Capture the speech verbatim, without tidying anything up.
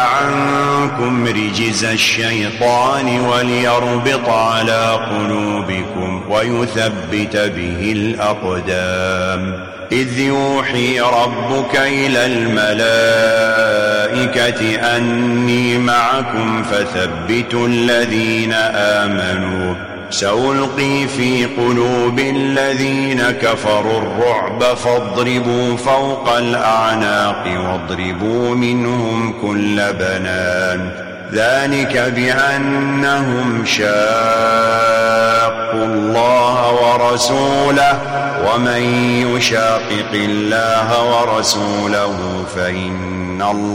عنكم رجز الشيطان وليربط على قلوبكم ويثبت به الأقدام إذ يوحي ربك إلى الملائكة أني معكم فثبتوا الذين آمنوا سألقي في قلوب الذين كفروا الرعب فاضربوا فوق الأعناق واضربوا منهم كل بنان ذلك بأنهم شاقوا الله ورسوله ومن يشاقق الله ورسوله فإن الله